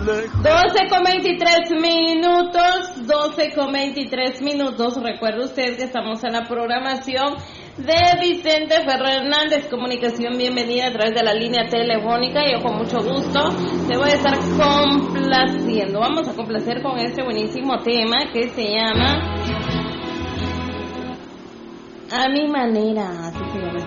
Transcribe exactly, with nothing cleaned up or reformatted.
doce con veintitrés minutos, doce con veintitrés minutos. Recuerde usted que estamos en la programación de Vicente Fernández Comunicación. Bienvenida a través de la línea telefónica. Yo con mucho gusto te voy a estar complaciendo. Vamos a complacer con este buenísimo tema que se llama A Mi Manera. Así se llama.